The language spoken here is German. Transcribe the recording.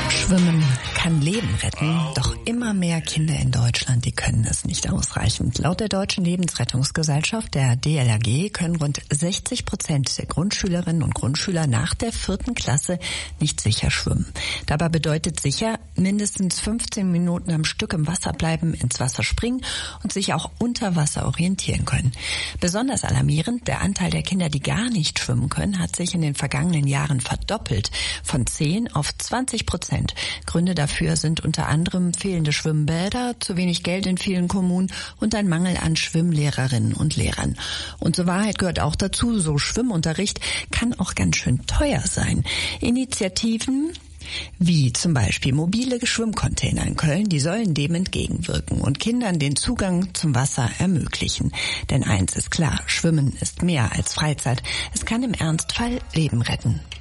Schwimmen kann Leben retten, doch immer mehr Kinder in Deutschland, die können es nicht ausreichend. Laut der Deutschen Lebensrettungsgesellschaft, der DLRG, können rund 60% der Grundschülerinnen und Grundschüler nach der 4. Klasse nicht sicher schwimmen. Dabei bedeutet sicher mindestens 15 Minuten am Stück im Wasser bleiben, ins Wasser springen und sich auch unter Wasser orientieren können. Besonders alarmierend, der Anteil der Kinder, die gar nicht schwimmen können, hat sich in den vergangenen Jahren verdoppelt, von 10 auf 20%. Gründe dafür sind unter anderem fehlende Schwimmbäder, zu wenig Geld in vielen Kommunen und ein Mangel an Schwimmlehrerinnen und Lehrern. Und zur Wahrheit gehört auch dazu, so Schwimmunterricht kann auch ganz schön teuer sein. Initiativen wie zum Beispiel mobile Schwimmcontainer in Köln, die sollen dem entgegenwirken und Kindern den Zugang zum Wasser ermöglichen. Denn eins ist klar, Schwimmen ist mehr als Freizeit. Es kann im Ernstfall Leben retten.